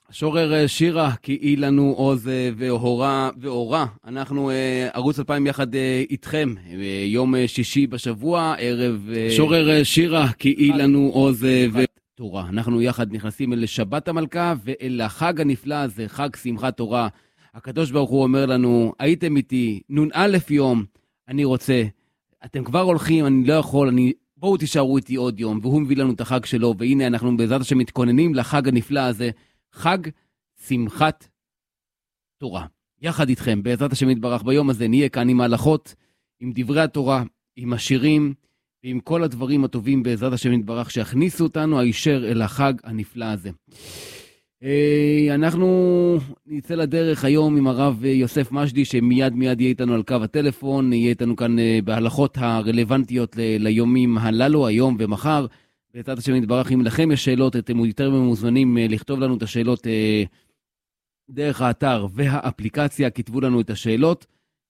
שורר שירה, כי היא לנו עוז ואורה. אנחנו ערוץ 2000 יחד איתכם, יום שישי בשבוע, ערב שורר שירה, כי היא לנו עוז ותורה. אנחנו יחד נכנסים אל שבת המלכה ואל החג הנפלא הזה, חג שמחת תורה. הקדוש ברוך הוא אומר לנו, הייתם איתי, נ"א יום, אני רוצה, אתם כבר הולכים, אני לא יכול, בואו תישארו איתי עוד יום, והוא מביא לנו את החג שלו, והנה אנחנו בעזרת השם מתכוננים לחג הנפלא הזה, חג שמחת תורה. יחד איתכם, בעזרת השם יתברך, ביום הזה נהיה כאן עם ההלכות, עם דברי התורה, עם השירים, ועם כל הדברים הטובים בעזרת השם יתברך, שהכניסו אותנו הישר אל החג הנפלא הזה. אנחנו נצא לדרך היום עם הרב יוסף משדי, שמיד יהיה איתנו על קו הטלפון, יהיה איתנו כאן בהלכות הרלוונטיות ליומים הללו, היום ומחר. בעזרת השם יתברך, אם לכם יש שאלות, אתם יותר מוזמנים לכתוב לנו את השאלות דרך האתר והאפליקציה, כתבו לנו את השאלות,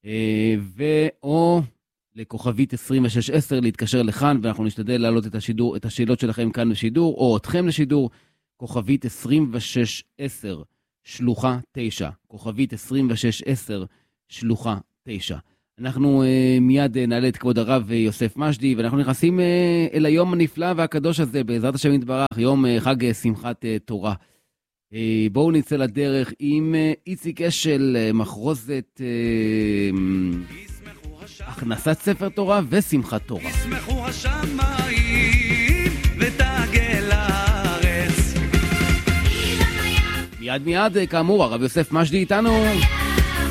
או לכוכבית 2610 להתקשר לכאן, ואנחנו נשתדל להעלות את השאלות שלכם כאן לשידור, או אתכם לשידור, כוכבית 2610 שלוחה 9, כוכבית 2610 שלוחה 9. אנחנו מיד נעלה את כבוד הרב יוסף משדי, ואנחנו נכנסים אל היום הנפלא והקדוש הזה, בעזרת השם יתברך, יום חג שמחת תורה. בואו נצא לדרך עם איציק אשל, מחרוזת הכנסת ספר תורה ושמחת תורה. ישמחו השמיים ותעגל הארץ. מיד, כאמור, הרב יוסף משדי איתנו.